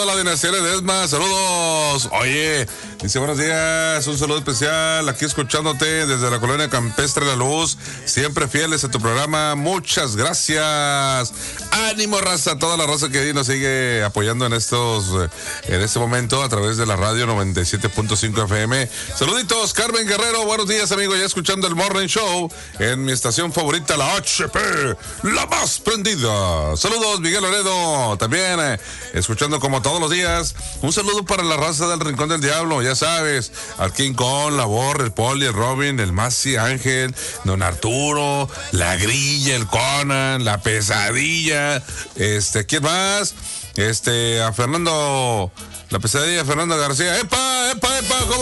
toda la dinastía Ledesma, saludos. Oye, dice buenos días, un saludo especial, aquí escuchándote desde la colonia campestre La Luz, siempre fieles a tu programa, muchas gracias. Ánimo, raza, toda la raza que nos sigue apoyando en este momento a través de la radio 97.5 FM. Saluditos, Carmen Guerrero, buenos días, amigo, ya escuchando el Morning Show en mi estación favorita, la HP, la más prendida. Saludos, Miguel Loredo, también escuchando como todos los días. Un saludo para la raza del Rincón del Diablo, ya sabes, al King Kong, la Borre, el Poli, el Robin, el Masi, Ángel, Don Arturo, la Grilla, el Conan, la Pesadilla, ¿quién más? A Fernando, la Pesadilla, Fernando García. ¡Epa! ¿Cómo